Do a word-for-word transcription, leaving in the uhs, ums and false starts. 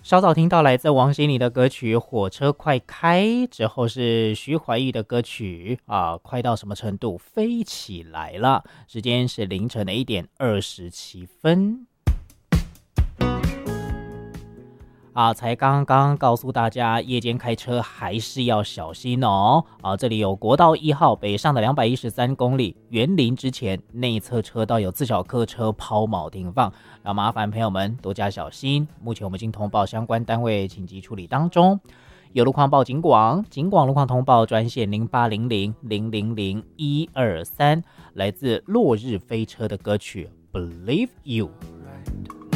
稍早听到来自王心凌的歌曲《火车快开》，之后是徐怀钰的歌曲啊，快到什么程度？飞起来了。时间是凌晨的一点二十七分。啊，才刚刚告诉大家，夜间开车还是要小心哦。啊，这里有国道一号北上的两百一十三公里，园林之前内侧车道有自小客车抛锚停放，要麻烦朋友们多加小心。目前我们已经通报相关单位紧急处理当中。有路况报警广，警广路况通报专线零八零零零零零一二三，来自落日飞车的歌曲《Believe You》。